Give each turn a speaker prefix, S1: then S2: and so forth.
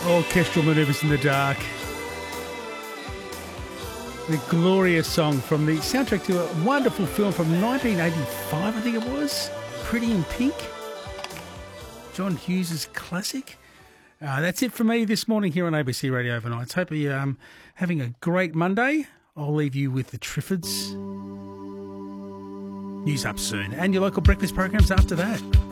S1: Orchestral Manoeuvres in the Dark. The glorious song from the soundtrack to a wonderful film from 1985, I think it was. Pretty in Pink. John Hughes' classic. That's it for me this morning here on ABC Radio Overnights. Hope you're having a great Monday. I'll leave you with the Triffids. News up soon. And your local breakfast programs after that.